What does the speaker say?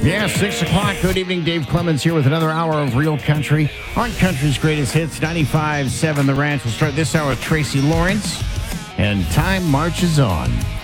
Yeah, 6 o'clock. Good evening. Dave Clemens here with another hour of Real Country on Country's Greatest Hits, 95.7 The Ranch. We'll start this hour with Tracy Lawrence, and Time Marches On.